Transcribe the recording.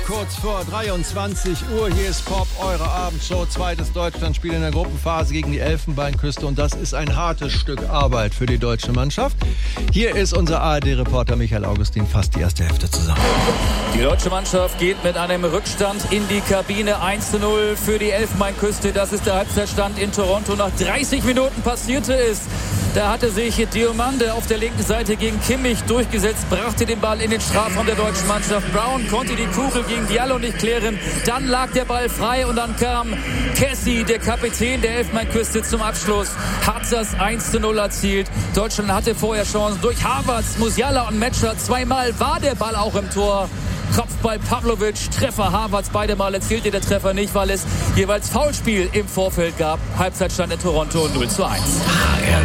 Kurz vor 23 Uhr, hier ist Pop, eure Abendshow, zweites Deutschlandspiel in der Gruppenphase gegen die Elfenbeinküste und das ist ein hartes Stück Arbeit für die deutsche Mannschaft. Hier ist unser ARD-Reporter Michael Augustin, fast die erste Hälfte zusammen. Die deutsche Mannschaft geht mit einem Rückstand in die Kabine, 1:0 für die Elfenbeinküste. Das ist der Halbzeitstand in Toronto. Nach 30 Minuten passierte es. Da hatte sich Diomande auf der linken Seite gegen Kimmich durchgesetzt, brachte den Ball in den Strafraum der deutschen Mannschaft. Brown konnte die Kugel gegen Diallo nicht klären. Dann lag der Ball frei und dann kam Kessie, der Kapitän der Elfenbeinküste, zum Abschluss. Hat das 1:0 erzielt. Deutschland hatte vorher Chancen durch Havertz, Musiala und Metscher. Zweimal war der Ball auch im Tor. Kopfball Pavlovic, Treffer Havertz, beide Male zählte der Treffer nicht, weil es jeweils Foulspiel im Vorfeld gab. Halbzeitstand in Toronto 0:1.